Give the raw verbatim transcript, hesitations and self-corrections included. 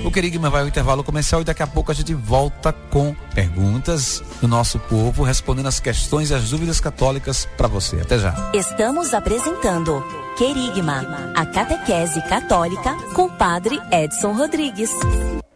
O Querigma vai ao intervalo comercial e daqui a pouco a gente volta com perguntas do nosso povo, respondendo as questões e as dúvidas católicas para você. Até já. Estamos apresentando Querigma, a catequese católica com Padre Edson Rodrigues.